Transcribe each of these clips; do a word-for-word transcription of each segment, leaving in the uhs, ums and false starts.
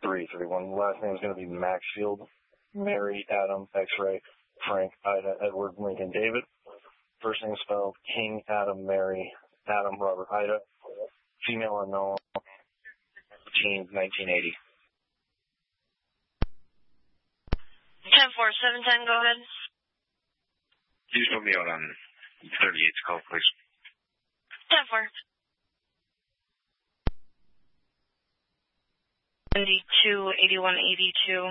three three one. Last name is going to be Maxfield. Mary, Adam, X-Ray, Frank, Ida, Edward, Lincoln, David. First name spelled King, Adam, Mary, Adam, Robert, Ida. Female unknown. Teen, nineteen eighty. ten four, seven ten, go ahead. Please put me out on thirty-eight's call, please. ten four. seventy-two, eighty-one, eighty-two.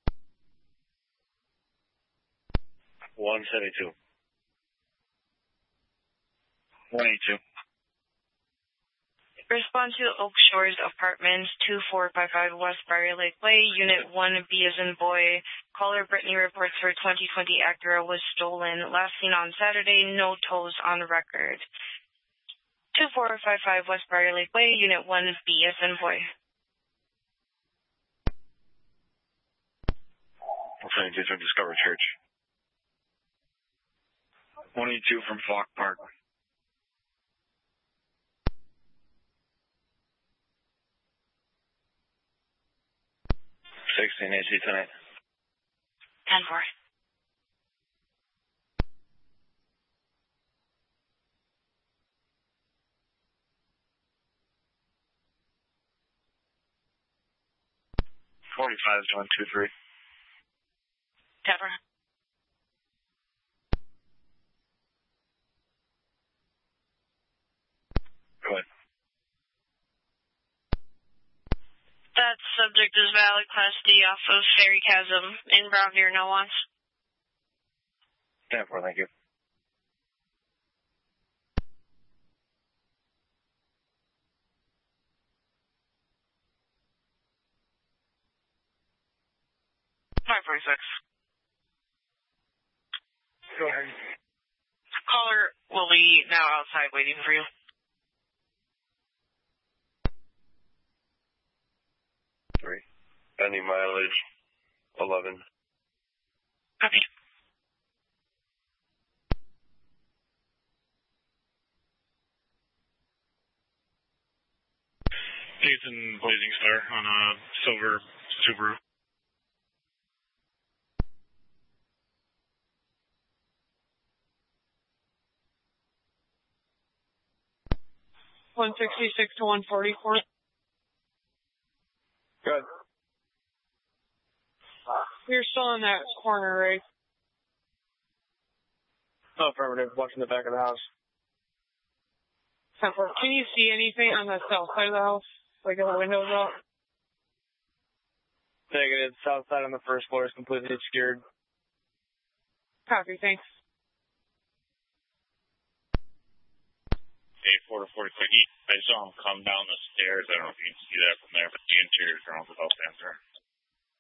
one seventy-two. one eighty-two. Respond to Oak Shores Apartments, two four five five West Briar Lake Way, Unit one, B as in boy. Caller Brittany reports her twenty twenty Acura was stolen. Last seen on Saturday, no tows on record. two four five five West Briar Lake Way, Unit one, B as in boy. one seventy-two from Discover Church. one eighty-two from Falk Park. sixteen A C tonight. ten four. forty-five, one two three. ten four. Go ahead. That subject is valid Class D off of Ferry Chasm in Browndeer, no wants. ten four, thank you. five forty-six. Go ahead. Caller will be now outside waiting for you. Three. Any mileage? Eleven. Copy. Jason Blazing Star on a silver Subaru. one sixty-six to one forty-four. Good. You're still in that corner, right? Oh, affirmative. Watching the back of the house. ten four. Can you see anything on the south side of the house? Like if the windows out? Negative. South side on the first floor is completely obscured. Copy, thanks. Hey, four to forty-six. I saw him come down the stairs. I don't know if you can see that from there, but the interior is around the house answer.